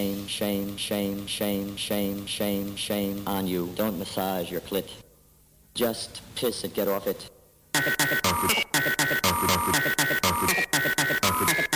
shame on you. Don't massage your clit. Just piss it, get off it.